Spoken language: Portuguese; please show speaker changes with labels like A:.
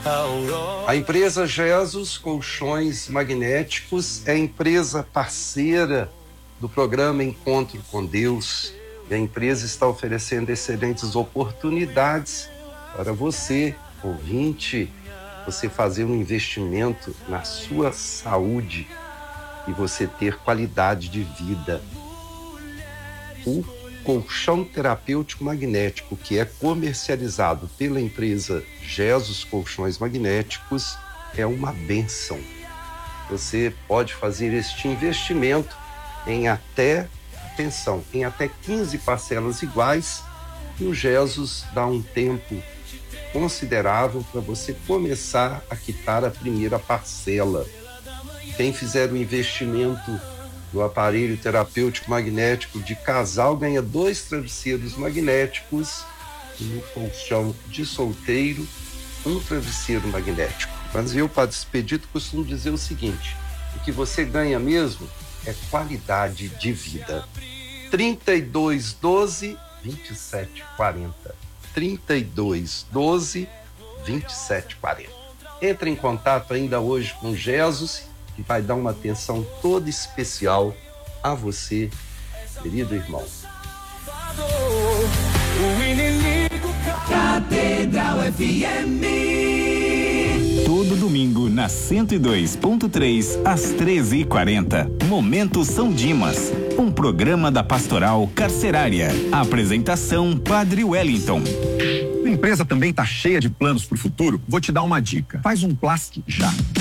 A: A empresa Jesus Colchões Magnéticos é empresa parceira do programa Encontro com Deus. E a empresa está oferecendo excelentes oportunidades para você, ouvinte, você fazer um investimento na sua saúde e você ter qualidade de vida. O colchão terapêutico magnético, que é comercializado pela empresa Jesus Colchões Magnéticos, é uma bênção. Você pode fazer este investimento em até 15 parcelas iguais, e o Jesus dá um tempo considerável para você começar a quitar a primeira parcela. Quem fizer o investimento no aparelho terapêutico magnético de casal ganha 2 travesseiros magnéticos e no colchão de solteiro 1 travesseiro magnético. Mas eu, Padre Expedito, costumo dizer o seguinte: o que você ganha mesmo é qualidade de vida. 3212 2740. 3212 2740. Entre em contato ainda hoje com Jesus, que vai dar uma atenção toda especial a você, querido irmão.
B: Catedral FM.
C: Todo domingo na 102.3 às 13h40. Momento São Dimas, um programa da Pastoral Carcerária. Apresentação Padre Wellington.
D: A empresa também está cheia de planos para o futuro? Vou te dar uma dica. Faz um Plask já.